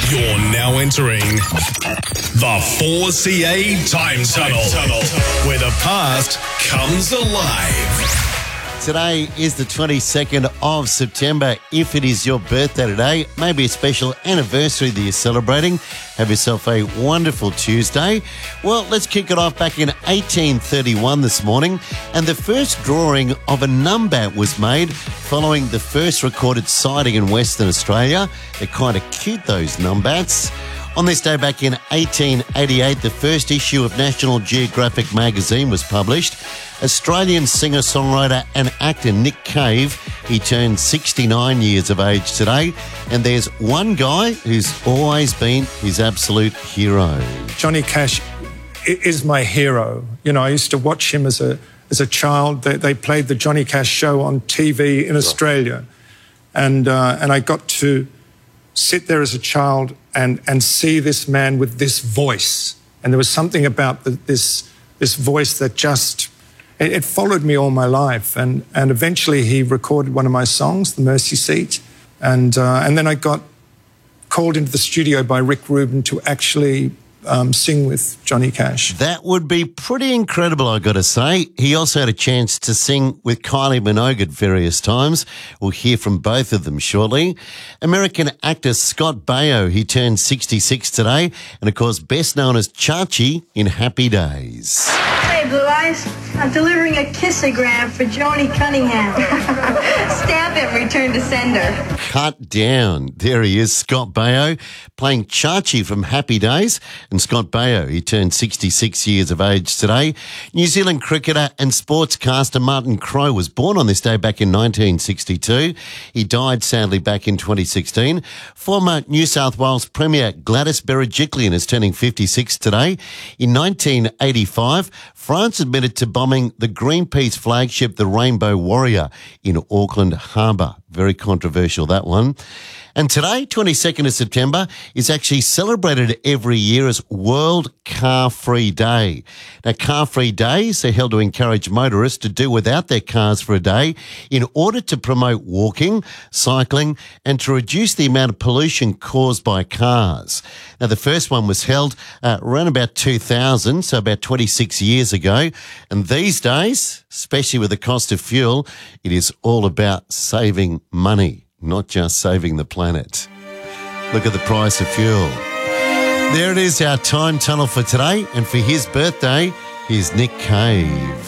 You're now entering the 4CA Time Tunnel, where the past comes alive. Today is the 22nd of September. If it is your birthday today, maybe a special anniversary that you're celebrating, have yourself a wonderful Tuesday. Well, let's kick it off back in 1831 this morning, and the first drawing of a numbat was made following the first recorded sighting in Western Australia. They're kind of cute, those numbats. On this day back in 1888, the first issue of National Geographic magazine was published. Australian singer-songwriter and actor Nick Cave, he turned 69 years of age today. And there's one guy who's always been his absolute hero. Johnny Cash is my hero. You know, I used to watch him as a child. They played the Johnny Cash show on TV in Australia. And I got to sit there as a child and see this man with this voice. And there was something about this voice that just, it followed me all my life. And eventually he recorded one of my songs, The Mercy Seat. And then I got called into the studio by Rick Rubin to actually sing with Johnny Cash. That would be pretty incredible, I got to say. He also had a chance to sing with Kylie Minogue at various times. We'll hear from both of them shortly. American actor Scott Baio, he turned 66 today, and of course best known as Chachi in Happy Days. Hey, Blue Eyes, I'm delivering a kissogram for Joni Cunningham. Stamp it, return to sender. Cut down. There he is, Scott Baio, playing Chachi from Happy Days. And Scott Baio, he turned 66 years of age today. New Zealand cricketer and sportscaster Martin Crowe was born on this day back in 1962. He died sadly back in 2016. Former New South Wales Premier Gladys Berejiklian is turning 56 today. In 1985, France admitted to bombing the Greenpeace flagship, the Rainbow Warrior, in Auckland Harbour. Very controversial, that one. And today, 22nd of September, is actually celebrated every year as World Car Free Day. Now, car free days are held to encourage motorists to do without their cars for a day in order to promote walking, cycling, and to reduce the amount of pollution caused by cars. Now, the first one was held around about 2000, so about 26 years ago. And these days, especially with the cost of fuel, it is all about saving money, not just saving the planet. Look at the price of fuel. There it is, our time tunnel for today. And for his birthday, here's Nick Cave.